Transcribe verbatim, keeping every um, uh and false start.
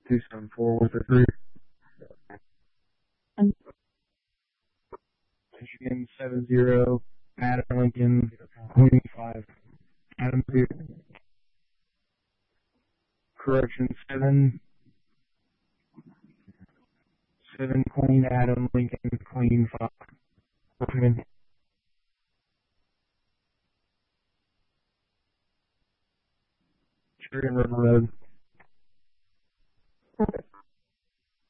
two seven four with a three. Michigan seven zero. Adam Lincoln Queen five. Adam zero. Correction seven. Seven Queen Adam Lincoln Queen five. Richmond. Cherry River Road.